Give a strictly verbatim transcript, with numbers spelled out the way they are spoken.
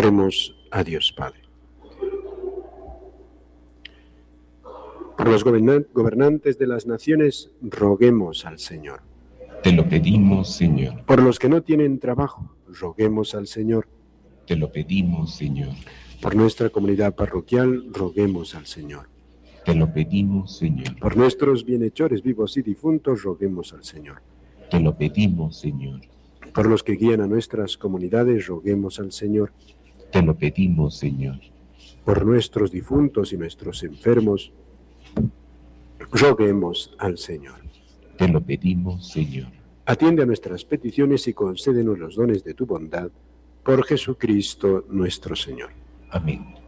Oremos a Dios Padre. Por los gobernan- gobernantes de las naciones, roguemos al Señor. Te lo pedimos, Señor. Por los que no tienen trabajo, roguemos al Señor. Te lo pedimos, Señor. Por nuestra comunidad parroquial, roguemos al Señor. Te lo pedimos, Señor. Por nuestros bienhechores vivos y difuntos, roguemos al Señor. Te lo pedimos, Señor. Por los que guían a nuestras comunidades, roguemos al Señor. Te lo pedimos, Señor. Por nuestros difuntos y nuestros enfermos, roguemos al Señor. Te lo pedimos, Señor. Atiende a nuestras peticiones y concédenos los dones de tu bondad, por Jesucristo nuestro Señor. Amén.